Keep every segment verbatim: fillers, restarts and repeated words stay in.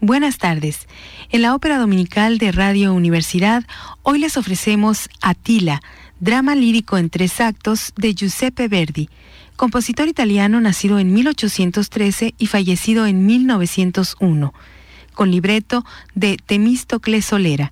Buenas tardes. En la ópera dominical de Radio Universidad, hoy les ofrecemos Attila, drama lírico en tres actos de Giuseppe Verdi, compositor italiano nacido en mil ochocientos trece y fallecido en mil novecientos uno, con libreto de Temístocles Solera.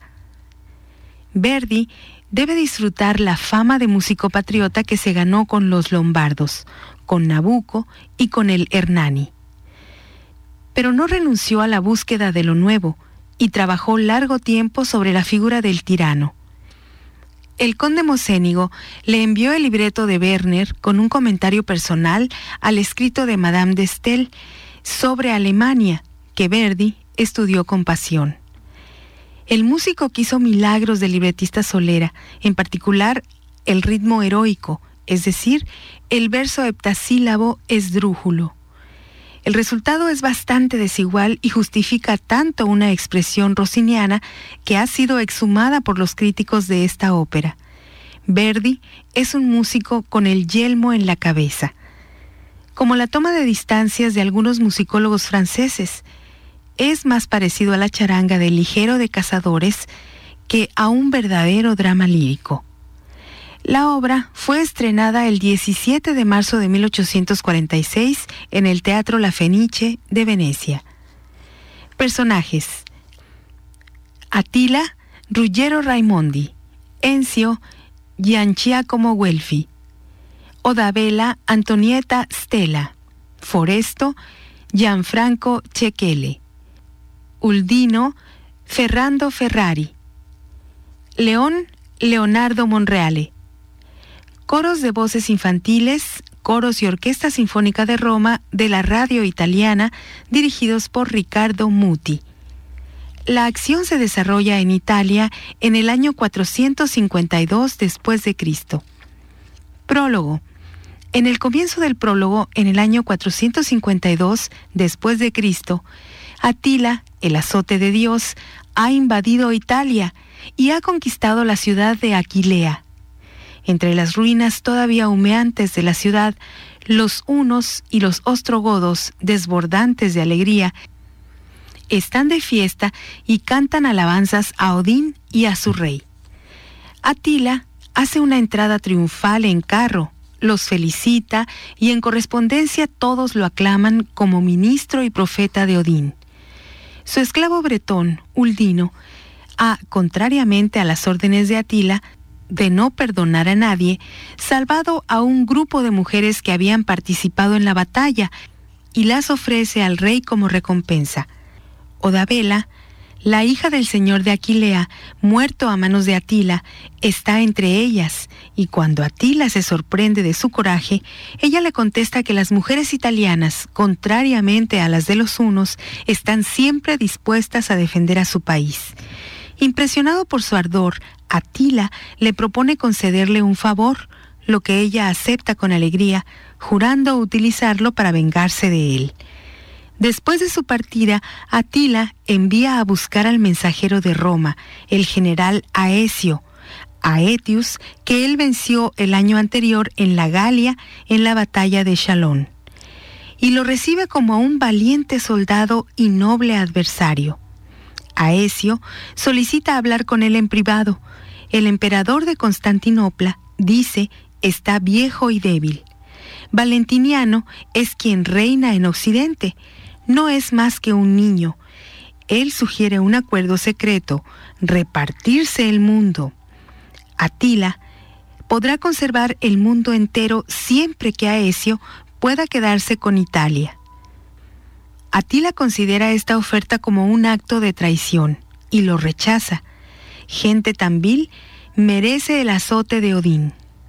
Verdi debe disfrutar la fama de músico patriota que se ganó con los lombardos, con Nabucco y con el Hernani. Pero no renunció a la búsqueda de lo nuevo y trabajó largo tiempo sobre la figura del tirano. El conde Mocénigo le envió el libreto de Werner con un comentario personal al escrito de Madame de Staël sobre Alemania, que Verdi estudió con pasión. El músico quiso milagros del libretista Solera, en particular el ritmo heroico, es decir, el verso heptasílabo esdrújulo. El resultado es bastante desigual y justifica tanto una expresión rossiniana que ha sido exhumada por los críticos de esta ópera. Verdi es un músico con el yelmo en la cabeza. Como la toma de distancias de algunos musicólogos franceses, es más parecido a la charanga del Ligero de Cazadores que a un verdadero drama lírico. La obra fue estrenada el diecisiete de marzo de mil ochocientos cuarenta y seis en el Teatro La Fenice de Venecia. Personajes: Attila, Ruggero Raimondi; Enzio, Giangiacomo Guelfi; Odabella, Antonietta Stella; Foresto, Gianfranco Cekele; Uldino, Ferrando Ferrari; León, Leonardo Monreale. Coros de voces infantiles, coros y Orquesta Sinfónica de Roma de la Radio Italiana, dirigidos por Riccardo Muti. La acción se desarrolla en Italia en el año cuatrocientos cincuenta y dos después de Cristo. Prólogo. En el comienzo del prólogo, en el año cuatrocientos cincuenta y dos después de Cristo, Attila, el azote de Dios, ha invadido Italia y ha conquistado la ciudad de Aquilea. Entre las ruinas todavía humeantes de la ciudad, los hunos y los ostrogodos, desbordantes de alegría, están de fiesta y cantan alabanzas a Odín y a su rey. Attila hace una entrada triunfal en carro, los felicita y en correspondencia todos lo aclaman como ministro y profeta de Odín. Su esclavo bretón, Uldino, ha, contrariamente a las órdenes de Attila, de no perdonar a nadie, salvado a un grupo de mujeres que habían participado en la batalla y las ofrece al rey como recompensa. Odabella, la hija del señor de Aquilea, muerto a manos de Attila, está entre ellas, y cuando Attila se sorprende de su coraje, ella le contesta que las mujeres italianas, contrariamente a las de los hunos, están siempre dispuestas a defender a su país. Impresionado por su ardor, Attila le propone concederle un favor, lo que ella acepta con alegría, jurando utilizarlo para vengarse de él. Después de su partida, Attila envía a buscar al mensajero de Roma, el general Aecio, Aetius, que él venció el año anterior en la Galia en la batalla de Chalón, y lo recibe como a un valiente soldado y noble adversario. Aecio solicita hablar con él en privado. El emperador de Constantinopla, dice, está viejo y débil. Valentiniano es quien reina en Occidente. No es más que un niño. Él sugiere un acuerdo secreto, repartirse el mundo. Attila podrá conservar el mundo entero siempre que Aecio pueda quedarse con Italia. Attila considera esta oferta como un acto de traición y lo rechaza. Gente tan vil merece el azote de Odín.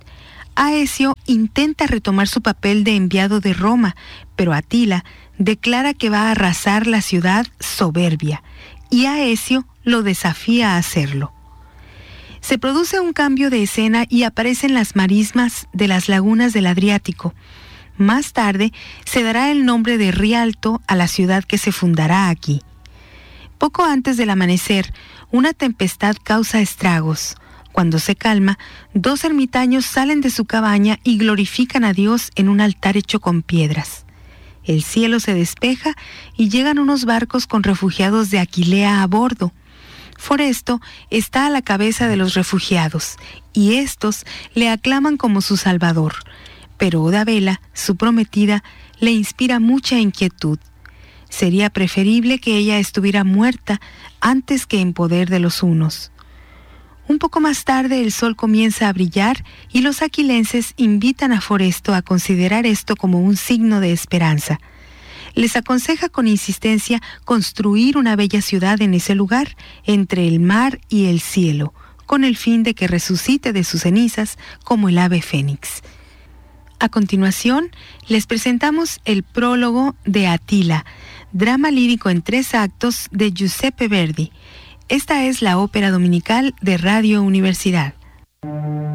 Aecio intenta retomar su papel de enviado de Roma, pero Attila declara que va a arrasar la ciudad soberbia, y Aecio lo desafía a hacerlo. Se produce un cambio de escena y aparecen las marismas de las lagunas del Adriático. Más tarde se dará el nombre de Rialto a la ciudad que se fundará aquí. Poco antes del amanecer, una tempestad causa estragos. Cuando se calma, dos ermitaños salen de su cabaña y glorifican a Dios en un altar hecho con piedras. El cielo se despeja y llegan unos barcos con refugiados de Aquilea a bordo. Foresto está a la cabeza de los refugiados y estos le aclaman como su salvador. Pero Odabela, su prometida, le inspira mucha inquietud. Sería preferible que ella estuviera muerta antes que en poder de los hunos. Un poco más tarde el sol comienza a brillar y los aquilenses invitan a Foresto a considerar esto como un signo de esperanza. Les aconseja con insistencia construir una bella ciudad en ese lugar, entre el mar y el cielo, con el fin de que resucite de sus cenizas como el ave fénix. A continuación, les presentamos el prólogo de Atila, drama lírico en tres actos de Giuseppe Verdi. Esta es la ópera dominical de Radio Universidad.